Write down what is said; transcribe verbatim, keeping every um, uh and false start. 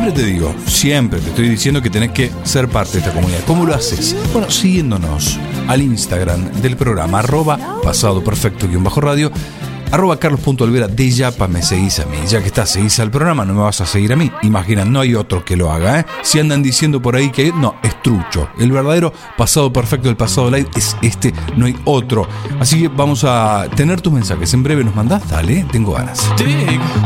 siempre te digo, siempre te estoy diciendo que tenés que ser parte de esta comunidad. ¿Cómo lo haces? Bueno, siguiéndonos al Instagram del programa, arroba pasado perfecto guión bajo radio, arroba carlos.olvera de Yapa, me seguís a mí. Ya que estás, seguís al programa, no me vas a seguir a mí. Imagina, no hay otro que lo haga, ¿eh? Si andan diciendo por ahí que no, es trucho. El verdadero pasado perfecto del pasado live es este, no hay otro. Así que vamos a tener tus mensajes. En breve nos mandás, dale, tengo ganas.